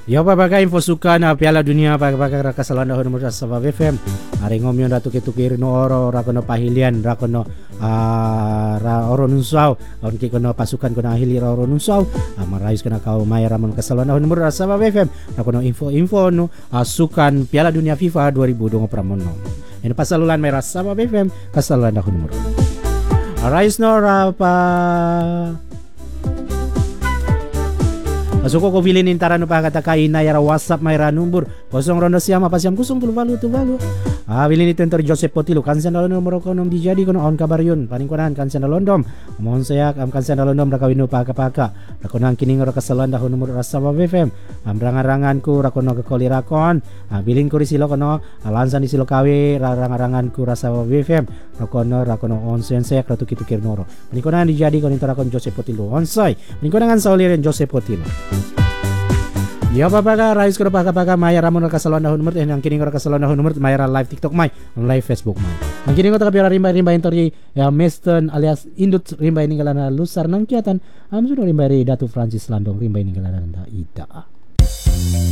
Ya papaga info suka na Piala Dunia papaga kasalanda ho nomor sa FM. Ari ngomyon ratu kitukir no oro rakono pahilian rakono ra oro nunsaw on ki kono pasukan kono ahili ra oro nunsaw marais kana kau may ramon kasalanda ho nomor sa FM rakono info no sukan Piala Dunia FIFA 2020 pramono. Ini pasalulan may sa FM kasalanda ho nomor. Arais no ra pa Masuko ko bilin intara no pa katakain na yara WhatsApp may ranumbur kosong rondo siya mapasiam kusong tulubalu bilin ito entor Joseph Potilo kansen na nomor ko nom dijadi kono on kabar yun paningkunan kansen na londom mohon saya kansen na londom rakawin no paka rakonang kining ro kasalanda ho nomor rasaba FM rangan-rangan ku rakono kekoli rakon bilin ko risilo kono lansan disilo kawe rangan-rangan ku rasaba FM rakono onsen saya ratu kitukir noro paningkunan dijadi kono intara kon Joseph Potilo onsay paningkunan sa uliren Joseph Potilo. Ya papaga rais ko papaga maya ramon kasalanda nomor yang kining ko kasalanda nomor maya live TikTok may live Facebook may ang kining ko ta kapira rimba intori ya Meston alias Indut rimba ini galana lusar nang kiatan am suno rimba Datu Francis Landong rimba ini galana ida